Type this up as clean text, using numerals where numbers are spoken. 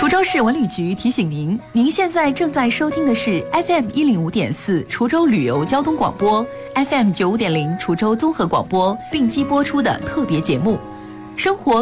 滁州市文旅局提醒您，您现在正在收听的是 FM105.4 滁州旅游交通广播 ，FM95.0 滁州综合广播并机播出的特别节目《生活